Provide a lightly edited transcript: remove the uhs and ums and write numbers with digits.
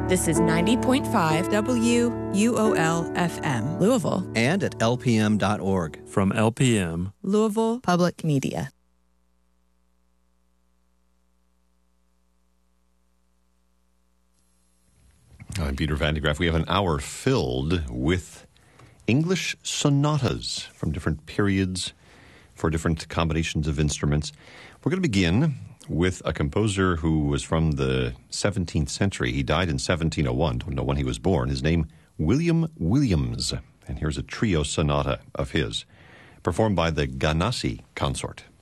This is 90.5 WUOL-FM, Louisville. And at lpm.org. From LPM, Louisville Public Media. I'm Peter Van de Graaff. We have an hour filled with English sonatas from different periods for different combinations of instruments. We're going to begin with a composer who was from the 17th century. He died in 1701. Don't know when he was born. His name, William Williams. And here's a trio sonata of his, performed by the Ganassi Consort.